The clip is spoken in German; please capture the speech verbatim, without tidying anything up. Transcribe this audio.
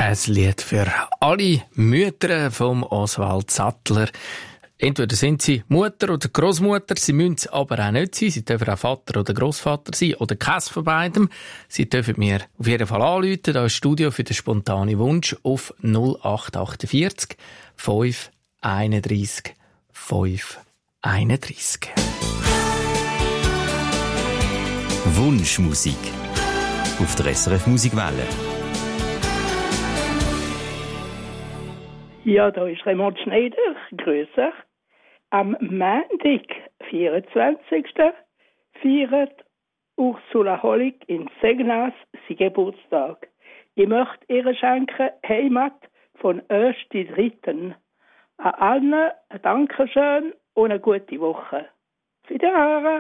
Ein Lied für alle Mütter vom Oswald Sattler. Entweder sind sie Mutter oder Großmutter, sie müssen es aber auch nicht sein. Sie dürfen auch Vater oder Großvater sein oder keins von beidem. Sie dürfen mir auf jeden Fall anrufen. Da ist das Studio für den spontanen Wunsch auf null acht achtundvierzig fünf einunddreißig fünf einunddreißig. Wunschmusik auf der S R F Musikwelle. Ja, da ist Raymond Schneider. Grüße. Am Montag, vierundzwanzigsten feiert Ursula Hollig in Segnas seinen Geburtstag. Ich möchte ihr schenken Heimat von ersten Dritten. An allen ein Dankeschön und eine gute Woche. Wiederhören.